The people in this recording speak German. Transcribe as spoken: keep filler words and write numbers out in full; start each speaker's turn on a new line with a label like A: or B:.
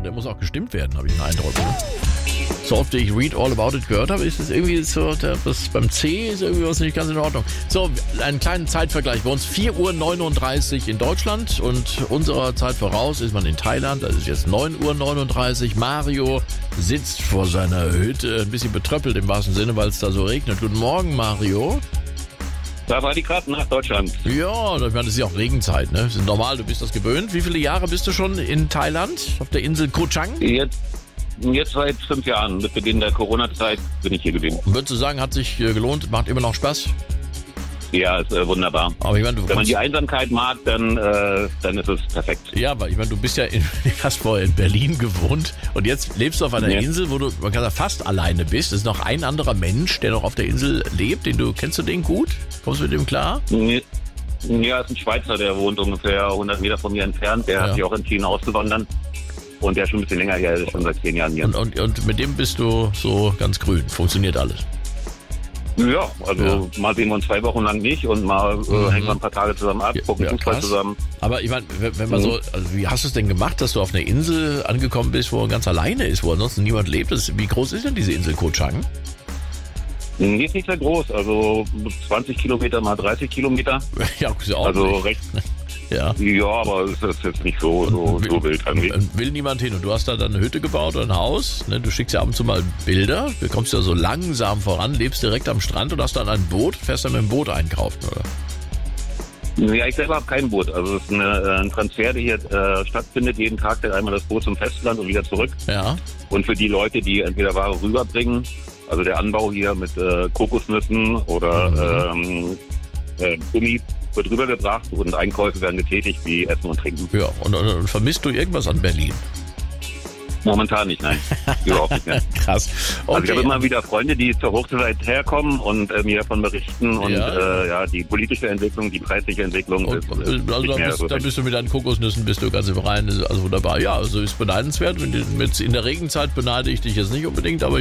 A: der muss auch gestimmt werden, habe ich den Eindruck. Ne? So oft ich Read All About It gehört habe, ist es irgendwie so, der, das beim C ist irgendwie was nicht ganz in Ordnung. So, einen kleinen Zeitvergleich. Bei uns vier Uhr neununddreißig in Deutschland und unserer Zeit voraus ist man in Thailand. Das ist jetzt neun Uhr neununddreißig. Mario sitzt vor seiner Hütte, ein bisschen betröppelt im wahrsten Sinne, weil es da so regnet. Guten Morgen, Mario.
B: Da war die gerade nach Deutschland.
A: Ja, ich meine, das ist ja auch Regenzeit, ne? Das ist normal, du bist das gewöhnt. Wie viele Jahre bist du schon in Thailand, auf der Insel Koh Chang?
B: Jetzt, jetzt seit fünf Jahren, mit Beginn der Corona-Zeit, bin ich hier gewesen.
A: Würdest du sagen, hat sich äh, gelohnt, macht immer noch Spaß?
B: Ja, ist äh, wunderbar.
A: Aber ich meine, du
B: Wenn man
A: kommst-
B: die Einsamkeit mag, dann, äh, dann ist es perfekt.
A: Ja, aber ich meine, du bist ja in, hast vorher in Berlin gewohnt und jetzt lebst du auf einer
B: Ja.
A: Insel, wo du, man kann sagen, fast alleine bist. Es ist noch ein anderer Mensch, der noch auf der Insel lebt, den du, kennst du den gut? Kommst du mit dem klar?
B: Ja, ist ein Schweizer, der wohnt ungefähr hundert Meter von mir entfernt. Der
A: Ja.
B: hat sich auch entschieden auszuwandern. Und der ist schon ein bisschen länger hier, der ist schon seit zehn Jahren hier.
A: Und, und, und mit dem bist du so ganz grün, funktioniert alles.
B: Ja, also
A: Ja.
B: mal sehen wir uns zwei Wochen lang nicht und mal
A: Mhm.
B: äh, hängen wir ein paar Tage zusammen ab,
A: Ja,
B: gucken
A: ja,
B: Fußball
A: krass.
B: zusammen.
A: Aber ich meine, wenn wenn man
B: Mhm.
A: so, also wie hast du es denn gemacht, dass du auf einer Insel angekommen bist, wo man ganz alleine ist, wo ansonsten niemand lebt? Das, wie groß ist denn diese Insel Koh Chang?
B: Die ist nicht sehr groß, also zwanzig Kilometer mal dreißig Kilometer.
A: Ja, ist ja auch
B: Also
A: nicht.
B: recht,
A: Ja.
B: ja, aber es ist jetzt nicht so, so, so wild irgendwie.
A: Will, will niemand hin. Und du hast da dann eine Hütte gebaut oder ein Haus. Ne? Du schickst ja ab und zu mal Bilder. Du kommst ja so langsam voran, lebst direkt am Strand und hast dann ein Boot, fährst dann mit dem Boot einkaufen, oder?
B: Ja, ich selber habe kein Boot. Also es ist eine, äh, ein Transfer, der hier äh, stattfindet. Jeden Tag fährt einmal das Boot zum Festland und wieder zurück.
A: Ja.
B: Und für die Leute, die entweder Ware rüberbringen, also der Anbau hier mit äh, Kokosnüssen oder ähm, äh, Gummi wird rübergebracht und Einkäufe werden getätigt wie Essen und Trinken.
A: Ja. Und, und, und vermisst du irgendwas an Berlin?
B: Momentan nicht, nein. Überhaupt nicht mehr.
A: Krass.
B: Also ich habe
A: Okay.
B: immer wieder Freunde, die zur Hochzeit herkommen und äh, mir davon berichten und
A: Ja.
B: Äh, ja, die politische Entwicklung, die preisliche Entwicklung
A: Und,
B: ist,
A: und,
B: ist
A: also
B: nicht
A: da
B: mehr
A: bist,
B: so
A: da bist du mit deinen Kokosnüssen bist du ganz im Reinen, also wunderbar. Ja, also ist beneidenswert. Wenn du- mit, in der Regenzeit beneide ich dich jetzt nicht unbedingt, aber